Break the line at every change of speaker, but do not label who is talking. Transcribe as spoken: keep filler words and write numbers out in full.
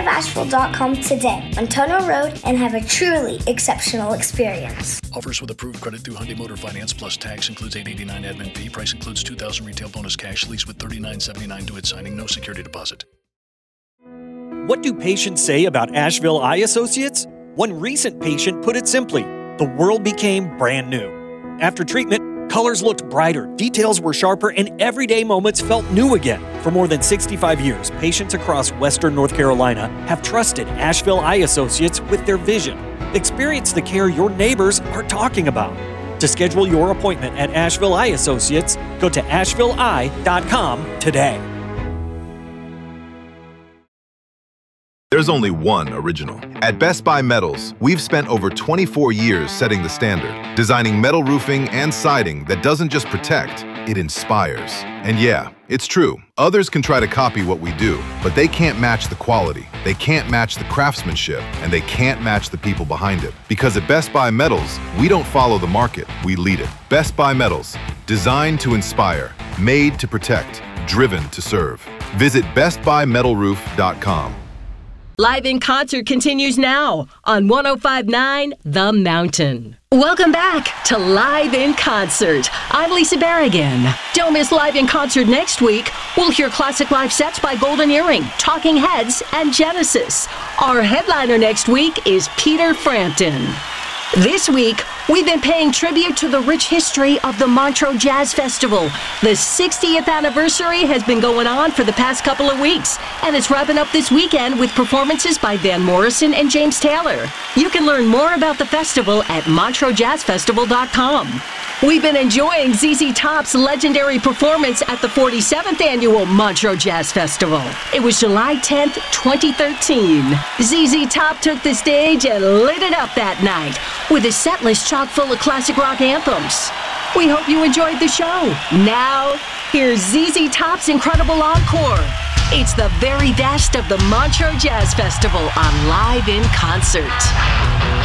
of asheville dot com today on Tono Road and have a truly exceptional experience.
Offers with approved credit through Hyundai Motor Finance plus tax includes eight hundred eighty-nine dollars admin fee. Price includes two thousand dollars retail bonus cash. Lease with thirty-nine seventy-nine due at signing. No security deposit.
What do patients say about Asheville Eye Associates? One recent patient put it simply, the world became brand new. After treatment, colors looked brighter, details were sharper, and everyday moments felt new again. For more than sixty-five years, patients across Western North Carolina have trusted Asheville Eye Associates with their vision. Experience the care your neighbors are talking about. To schedule your appointment at Asheville Eye Associates, go to asheville eye dot com today.
There's only one original. At Best Buy Metals, we've spent over twenty-four years setting the standard, designing metal roofing and siding that doesn't just protect, it inspires. And yeah, it's true. Others can try to copy what we do, but they can't match the quality, they can't match the craftsmanship, and they can't match the people behind it. Because at Best Buy Metals, we don't follow the market, we lead it. Best Buy Metals, designed to inspire, made to protect, driven to serve. Visit best buy metal roof dot com.
Live in Concert continues now on one oh five point nine The Mountain. Welcome back to Live in Concert. I'm Lisa Berrigan. Don't miss Live in Concert next week. We'll hear classic live sets by Golden Earring, Talking Heads, and Genesis. Our headliner next week is Peter Frampton. This week, we've been paying tribute to the rich history of the Montreux Jazz Festival. The sixtieth anniversary has been going on for the past couple of weeks, and it's wrapping up this weekend with performances by Van Morrison and James Taylor. You can learn more about the festival at montreux jazz festival dot com. We've been enjoying Z Z Top's legendary performance at the forty-seventh Annual Montreux Jazz Festival. It was July tenth, twenty thirteen. Z Z Top took the stage and lit it up that night with a set list chock full of classic rock anthems. We hope you enjoyed the show. Now, here's Z Z Top's incredible encore. It's the very best of the Montreux Jazz Festival on Live in Concert.